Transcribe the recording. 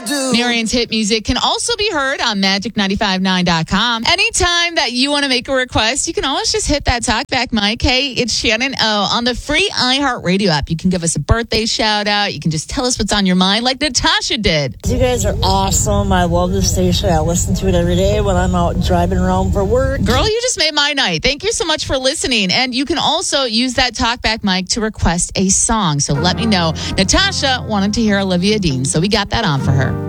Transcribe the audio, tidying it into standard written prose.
Marion's hit music can also be heard on Magic959.com. Anytime that you want to make a request, you can always just hit that talkback mic. Hey, it's Shannon O on the free iHeartRadio app. You can give us a birthday shout out. You can just tell us what's on your mind like Natasha did. You guys are awesome. I love this station. I listen to it every day when I'm out driving around for work. Girl, you just made my night. Thank you so much for listening. And you can also use that talkback mic to request a song. So let me know. Natasha wanted to hear Olivia Dean, so we got that on for her.